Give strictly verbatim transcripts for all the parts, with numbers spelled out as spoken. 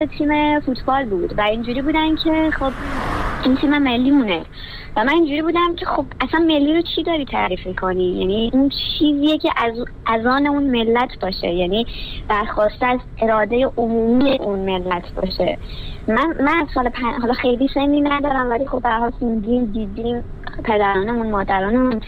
تیم فوتبال بود و اینجوری بودن که خب این تیم ملی مونه و من اینجوری بودم که خب اصلا ملی رو چی داری تعریف میکنی؟ یعنی اون چیزیه که از از آن اون ملت باشه، یعنی برخواسته از اراده عمومی اون ملت باشه. من من از سال پن... حالا خیلی سنی ندارم ولی خب به هر حال خوندیم دیدیم پدرانمون مادرانمون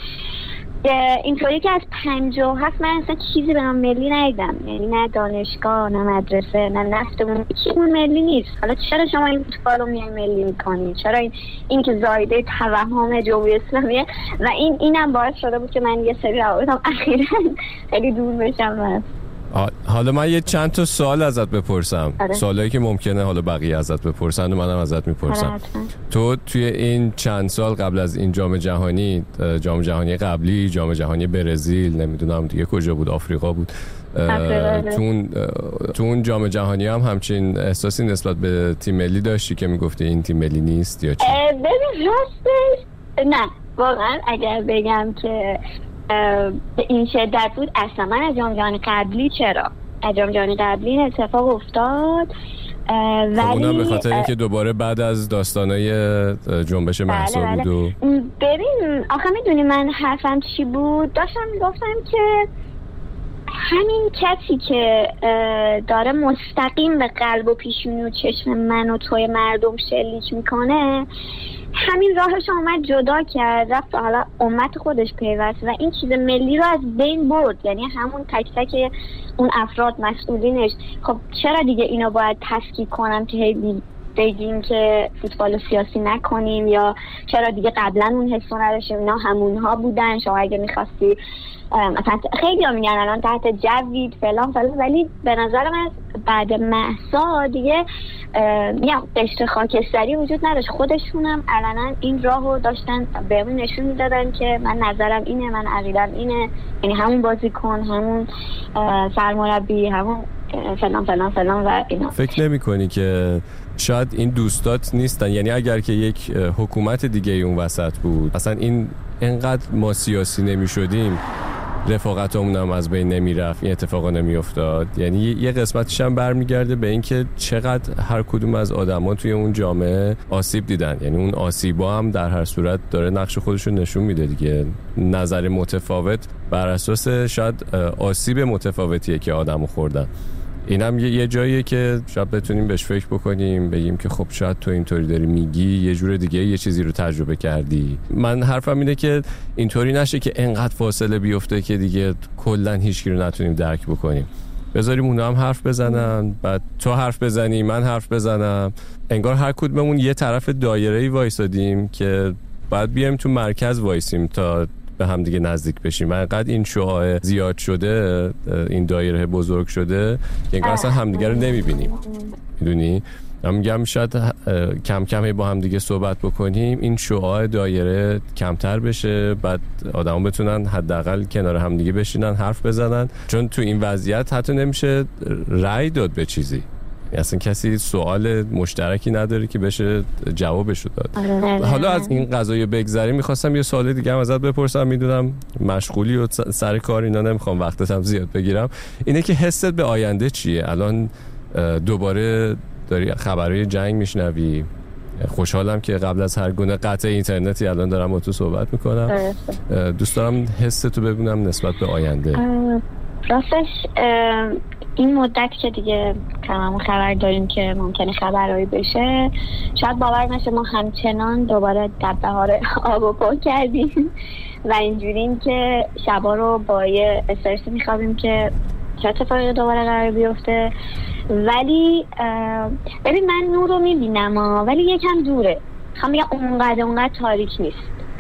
اینطوری که از پنجاه و هفت من اصلا چیزی به نام ملی ندیدم، یعنی نه دانشگاه نه مدرسه نه نفتمون چیزمون ملی نیست. حالا چرا شما این فوتبال رو میای ملی میکنی؟ چرا این, این که زایده توهم جمهوری اسلامیه و این اینم باعث شده بود که من یه سری روابطم اخیراً خیلی دور بشم. حالا من یه چند تا سوال ازت بپرسم، آره. سوالایی که ممکنه حالا بقیه ازت بپرسن و منم ازت میپرسم. آره. تو توی این چند سال قبل از این جام جهانی، جام جهانی قبلی، جام جهانی برزیل، نمیدونم دیگه کجا بود، آفریقا بود، تو اون تو اون جام جهانی هم همچین احساسی نسبت به تیم ملی داشتی که میگفتی این تیم ملی نیست یا چی؟ ببین راستش نه، واقعا اگر بگم که به این شدت بود اصلا من از جام جهانی قبلی چرا از جام جهانی قبلی این اتفاق افتاد ولی اونم به خاطر اینکه دوباره بعد از داستانای جنبش مهسا بله بود و ببین آخه میدونی من حرفم چی بود؟ داشتم میگفتم که همین کسی که داره مستقیم به قلب و پیشونی و چشم من و توی مردم شلیک میکنه همین راهش اومد جدا کرد رفت حالا امت خودش پیوست و این چیز ملی رو از بین برد، یعنی همون تک تک اون افراد مسئولینش. خب چرا دیگه اینا باید تفکیک کنم که هی بگیم که فوتبال سیاسی نکنیم یا چرا دیگه قبلا اون حسو نداشتیم؟ اینا همونها بودن. شما اگه میخواستی مثلا خیلی ها میگن الان تحت جوید فلان فلان، ولی به نظر من بعد مهسا دیگه میگم قشر خاکستری وجود نداشت. خودشونم علنا این راهو داشتن بهمون نشون میدادن که من نظرم اینه، من عقیدم اینه، یعنی همون بازیکن، همون سرمربی، همون فلان فلان فلان و اینا. فکر نمی کنی که شاید این دوستات نیستن؟ یعنی اگر که یک حکومت دیگه اون وسط بود اصلا این اینقدر ما سیاسی نمی شدیم، رفاقتمون هم از بین نمی رفت، این اتفاقا نمی افتاد. یعنی یه قسمتش هم برمیگرده به این که چقدر هر کدوم از آدما توی اون جامعه آسیب دیدن، یعنی اون آسیبا هم در هر صورت داره نقش خودش رو نشون میده دیگه. نظر متفاوت بر اساس شاید آسیب متفاوتیه که آدمو خوردن. اینم یه, یه جاییه که شاید بتونیم بهش فکر بکنیم، بگیم که خب شاید تو اینطوری داری میگی یه جور دیگه یه چیزی رو تجربه کردی. من حرفم اینه که اینطوری نشه که انقدر فاصله بیفته که دیگه کلا هیچکی رو نتونیم درک بکنیم. بذاریم اونا هم حرف بزنن، بعد تو حرف بزنی، من حرف بزنم، انگار هر کدوممون یه طرف دایره‌ای وایسادیم که بعد بیایم تو مرکز وایسیم تا به هم دیگه نزدیک بشیم. انقدر این شعاع زیاد شده، این دایره بزرگ شده که انگار اصلا همدیگه رو نمیبینیم. میدونی؟ من میگم شاید کم کم با هم دیگه صحبت بکنیم این شعاع دایره کمتر بشه، بعد آدما بتونن حداقل کنار هم دیگه بشینن حرف بزنن، چون تو این وضعیت حتی نمیشه رأی داد به چیزی، اصلا کسی سوال مشترکی نداره که بشه جوابشو داد. حالا از این قضایا بگذریم، میخواستم یه سوال دیگه هم ازت بپرسم، میدونم مشغولی و سر کار اینا، نمیخوام وقتت هم زیاد بگیرم. اینه که حست به آینده چیه؟ الان دوباره داری خبرهای جنگ میشنوی، خوشحالم که قبل از هر گونه قطع اینترنتی الان دارم با تو صحبت میکنم. دوست دارم حستو ببینم نسبت به آینده. راستش این مدت که دیگه تمام خبر داریم که ممکنه خبرهایی بشه، شاید باور نشه ما همچنان دوباره در بهار آب و پا کردیم و اینجوریم که شبا رو با یه استرس میخوابیم که چه اتفاقی دوباره قرار بیفته. ولی ببین من نور رو میبینم ها، ولی یکم دوره. خواهم بگم اونقدر اونقدر تاریک نیست.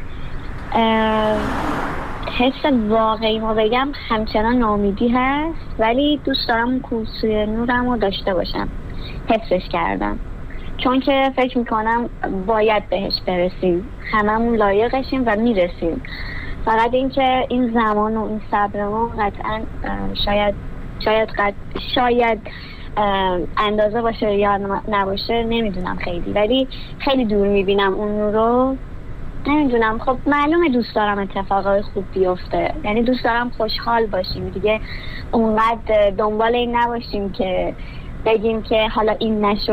حس واقعی ما بگم همچنان ناامیدی هست، ولی دوست دارم اون کوسوی نورم رو داشته باشم. حسش کردم، چون که فکر میکنم باید بهش برسیم، هممون لایقشیم و میرسیم. فقط این که این زمان و این صبر ما قطعا شاید شاید قط... شاید اندازه باشه یا نباشه نمیدونم خیلی، ولی خیلی دور میبینم اون نور رو. نمیدونم، خب معلومه دوست دارم اتفاقای خوب بیفته، یعنی دوست دارم خوشحال باشیم دیگه، اونقدر دنبال این نباشیم که بگیم که حالا این نشد